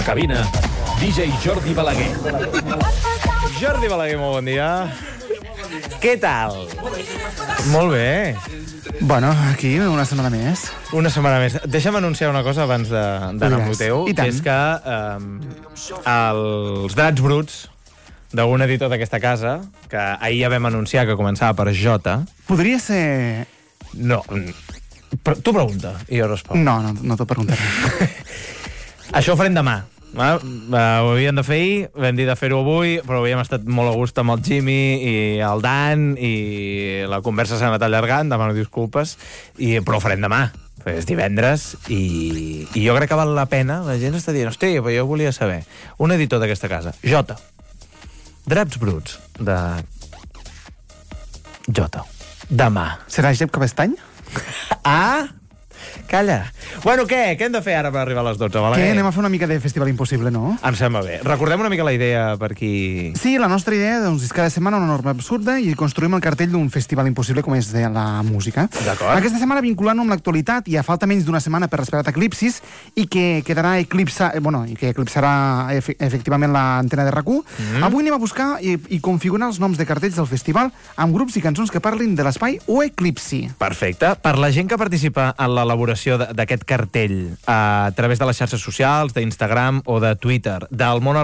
cabina, DJ Jordi Balaguer. Jordi Balaguer, molt bon dia. Què tal? Molt bé. Bueno, aquí una setmana més. Una setmana més. Deixa'm anunciar una cosa abans d'anar amb el teu, que és que els Drets Bruts d'un editor d'aquesta casa, que ahir ja vam anunciar que començava per J... Podria ser... No, tu pregunta i jo responc. No t'ho preguntaré. Això ho farem demà. Ho havíem de fer ahir, vam dir de fer-ho avui, però havíem estat molt a gust amb el Jimmy i el Dan i la conversa s'ha anat allargant, demano disculpes, però ho farem demà. És divendres i jo crec que val la pena. La gent està dient, hòstia, però jo volia saber. Un editor d'aquesta casa, J. Draps Bruts de J. Demà. Serà Jep Cabestany? Ah! Calla. Bueno, què? Què hem de fer ara per arribar a les 12, Balaguer? Què? Anem a fer una mica de Festival Impossible, no? Em sembla bé. Recordem una mica la idea per qui... Sí, la nostra idea doncs, és cada setmana una norma absurda i construïm el cartell d'un Festival Impossible com és de la música. D'acord. Aquesta setmana vinculant-ho amb l'actualitat i a falta menys d'una setmana per l'esperat eclipsis i que quedarà eclipsarà efectivament l'antena de RAC1. Avui anem a buscar i configurar els noms de cartells del festival amb grups i cançons que parlin de l'espai o eclipsi. Perfecte. Per la gent que participa en l'elaboració d'aquest cartell a través de les xarxes socials, d'Instagram o de Twitter, del món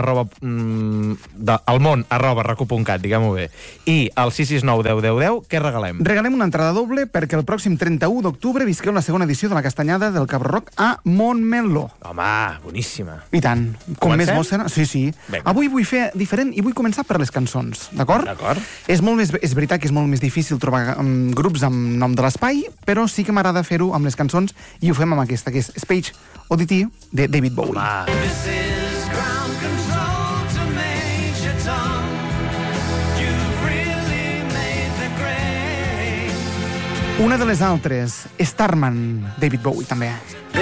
@racu.cat, diguem-ho bé, i al 669 10 10 10, què regalem? Regalem una entrada doble perquè el pròxim 31 d'octubre visqueu la segona edició de la Castanyada del Cabró Rock a Montmeló. Home, boníssima. I tant. Com Comencem? més mossena... Sí. Vinga. Avui vull fer diferent i vull començar per les cançons, d'acord? D'acord. És veritat que és molt més difícil trobar grups amb nom de l'espai, però sí que m'agrada fer-ho amb les cançons i ho fem amb aquesta, que és Space Oddity de David Bowie. This is ground control to Major Tom. You've really made the grade. Una de les altres, Starman, David Bowie, també.